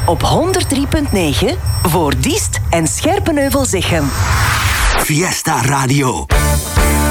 op 103.9 voor Diest en Scherpenheuvel-Zichem. Fiesta Radio.